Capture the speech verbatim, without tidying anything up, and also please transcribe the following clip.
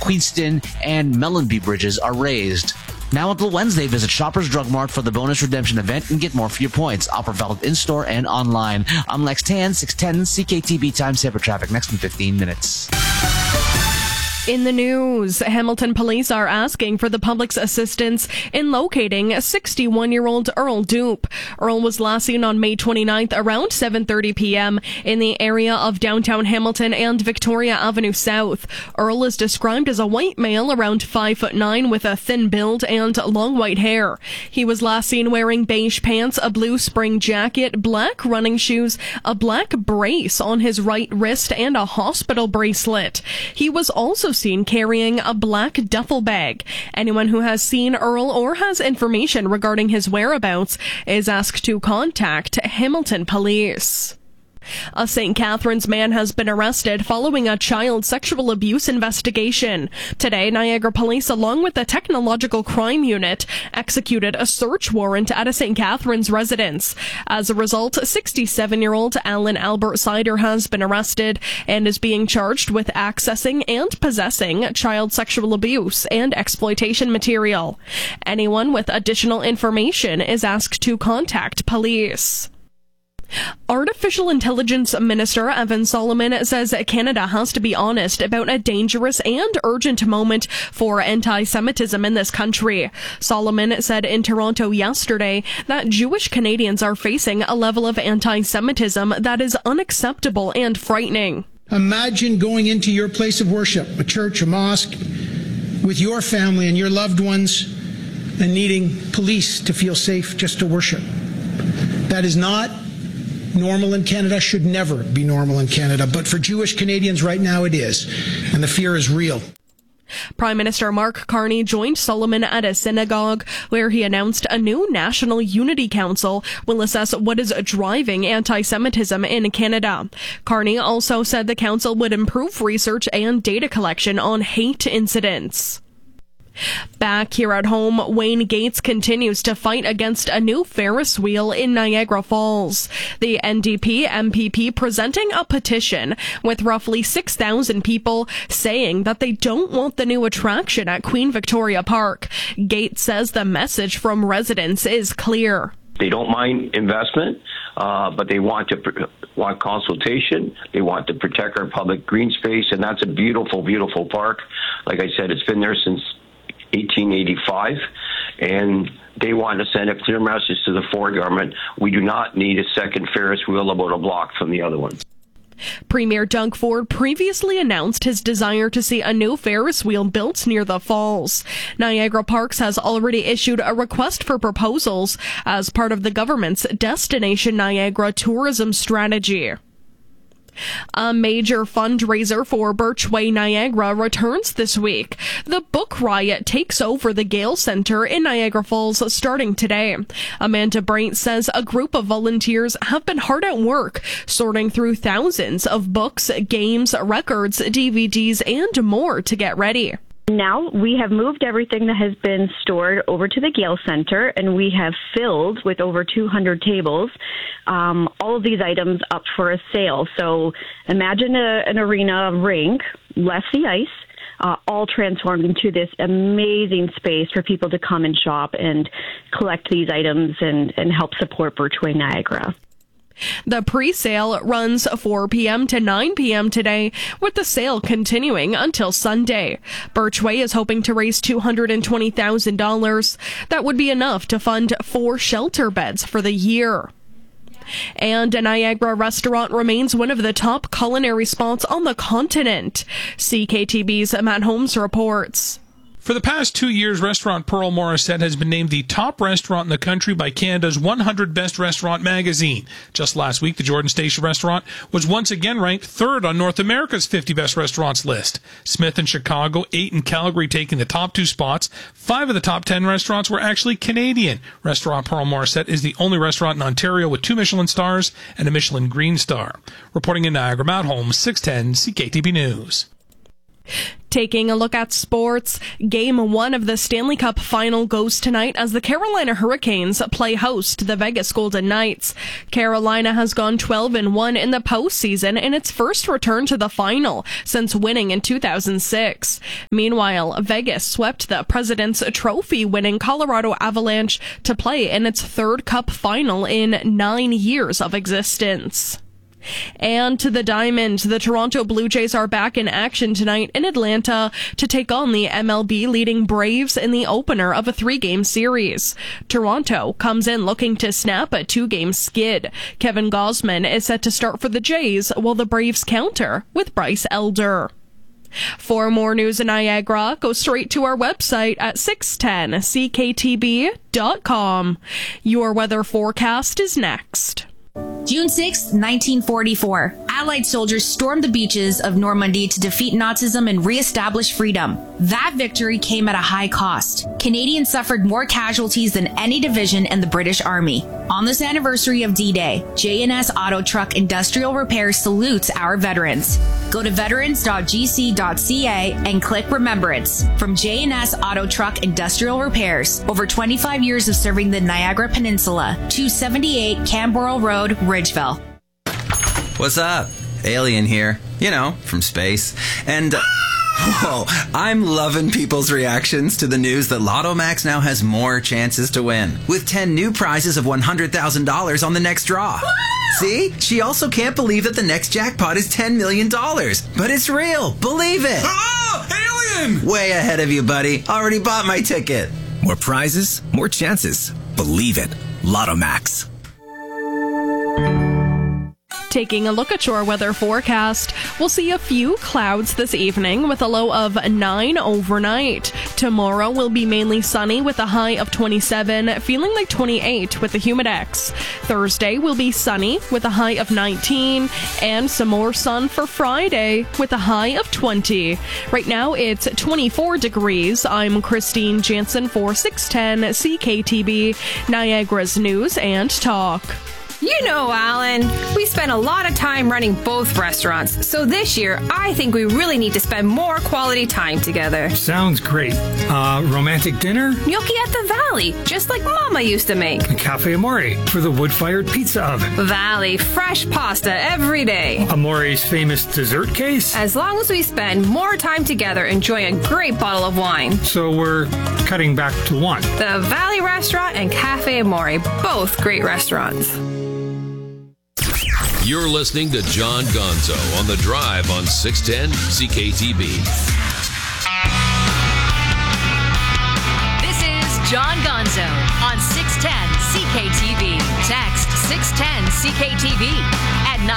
Queenston, and Mellenby bridges are raised. Now until Wednesday, visit Shoppers Drug Mart for the bonus redemption event and get more for your points. Offer valid in-store and online. I'm Lex Tan, six ten C K T B Time Saver Traffic. Next in fifteen minutes. In the news, Hamilton police are asking for the public's assistance in locating sixty-one-year-old Earl Dupe. Earl was last seen on May twenty-ninth around seven thirty p.m. in the area of downtown Hamilton and Victoria Avenue South. Earl is described as a white male around five foot nine with a thin build and long white hair. He was last seen wearing beige pants, a blue spring jacket, black running shoes, a black brace on his right wrist, and a hospital bracelet. He was also seen carrying a black duffel bag. Anyone who has seen Earl or has information regarding his whereabouts is asked to contact Hamilton Police. A Saint Catharines man has been arrested following a child sexual abuse investigation. Today, Niagara Police, along with the Technological Crime Unit, executed a search warrant at a Saint Catharines residence. As a result, sixty-seven-year-old Alan Albert Sider has been arrested and is being charged with accessing and possessing child sexual abuse and exploitation material. Anyone with additional information is asked to contact police. Artificial Intelligence Minister Evan Solomon says Canada has to be honest about a dangerous and urgent moment for anti-Semitism in this country. Solomon said in Toronto yesterday that Jewish Canadians are facing a level of anti-Semitism that is unacceptable and frightening. Imagine going into your place of worship, a church, a mosque, with your family and your loved ones and needing police to feel safe just to worship. That is not normal in Canada, should never be normal in Canada. But for Jewish Canadians right now it is, and the fear is real. Prime Minister Mark Carney joined Solomon at a synagogue where he announced a new National Unity Council will assess what is driving anti-Semitism in Canada. Carney also said the council would improve research and data collection on hate incidents. Back here at home, Wayne Gates continues to fight against a new Ferris wheel in Niagara Falls. The N D P M P P presenting a petition with roughly six thousand people saying that they don't want the new attraction at Queen Victoria Park. Gates says the message from residents is clear. They don't mind investment, uh, but they want to pr- want consultation. They want to protect our public green space, and that's a beautiful, beautiful park. Like I said, it's been there since eighteen eighty-five, and they want to send a clear message to the Ford government. We do not need a second Ferris wheel about a block from the other one. Premier Doug Ford previously announced his desire to see a new Ferris wheel built near the falls. Niagara Parks has already issued a request for proposals as part of the government's Destination Niagara tourism strategy. A major fundraiser for Birchway Niagara returns this week. The Book Riot takes over the Gale Centre in Niagara Falls starting today. Amanda Braint says a group of volunteers have been hard at work sorting through thousands of books, games, records, D V Ds, and more to get ready. Now we have moved everything that has been stored over to the Gale Centre, and we have filled with over two hundred tables um, all of these items up for a sale. So imagine a, an arena rink, less the ice, uh, all transformed into this amazing space for people to come and shop and collect these items and, and help support Birchway Niagara. The pre-sale runs four p.m. to nine p.m. today, with the sale continuing until Sunday. Birchway is hoping to raise two hundred twenty thousand dollars. That would be enough to fund four shelter beds for the year. And a Niagara restaurant remains one of the top culinary spots on the continent. C K T B's Matt Holmes reports. For the past two years, Restaurant Pearl Morissette has been named the top restaurant in the country by Canada's one hundred Best Restaurant magazine. Just last week, the Jordan Station restaurant was once again ranked third on North America's fifty Best Restaurants list. Smith in Chicago, eight in Calgary taking the top two spots. Five of the top ten restaurants were actually Canadian. Restaurant Pearl Morissette is the only restaurant in Ontario with two Michelin stars and a Michelin Green Star. Reporting in Niagara, Matt Holmes, six ten C K T B News. Taking a look at sports, Game one of the Stanley Cup Final goes tonight as the Carolina Hurricanes play host to the Vegas Golden Knights. Carolina has gone twelve and one in the postseason in its first return to the final since winning in two thousand six. Meanwhile, Vegas swept the President's Trophy-winning Colorado Avalanche to play in its third Cup final in nine years of existence. And to the Diamond, the Toronto Blue Jays are back in action tonight in Atlanta to take on the M L B leading Braves in the opener of a three-game series. Toronto comes in looking to snap a two-game skid. Kevin Gausman is set to start for the Jays, while the Braves counter with Bryce Elder. For more news in Niagara, go straight to our website at six ten C K T B dot com. Your weather forecast is next. June sixth, nineteen forty-four. Allied soldiers stormed the beaches of Normandy to defeat Nazism and reestablish freedom. That victory came at a high cost. Canadians suffered more casualties than any division in the British Army. On this anniversary of D-Day, J N S Auto Truck Industrial Repair salutes our veterans. Go to veterans dot g c dot c a and click Remembrance. From J N S Auto Truck Industrial Repairs, over twenty-five years of serving the Niagara Peninsula, two seventy-eight Canberra Road, Ridgeville. What's up? Alien here. You know, from space. And, uh, whoa, I'm loving people's reactions to the news that Lotto Max now has more chances to win, with ten new prizes of one hundred thousand dollars on the next draw. See? She also can't believe that the next jackpot is ten million dollars. But it's real. Believe it. Oh, alien! Way ahead of you, buddy. Already bought my ticket. More prizes, more chances. Believe it. Lotto Max. Taking a look at your weather forecast, we'll see a few clouds this evening with a low of nine overnight. Tomorrow will be mainly sunny with a high of twenty-seven, feeling like twenty-eight with the humidex. Thursday will be sunny with a high of nineteen, and some more sun for Friday with a high of twenty. Right now it's twenty-four degrees. I'm Christine Jansen for six ten C K T B, Niagara's News and Talk. You know, Alan, we spend a lot of time running both restaurants, so this year I think we really need to spend more quality time together. Sounds great. Uh, romantic dinner? Gnocchi at the Valley, just like Mama used to make. Cafe Amore for the wood-fired pizza oven. Valley, fresh pasta every day. Amore's famous dessert case? As long as we spend more time together enjoying a great bottle of wine. So we're cutting back to one. The Valley Restaurant and Cafe Amore, both great restaurants. You're listening to John Gonzo on The Drive on six ten C K T B. This is John Gonzo on six ten C K T B. Text six ten C K T B at nine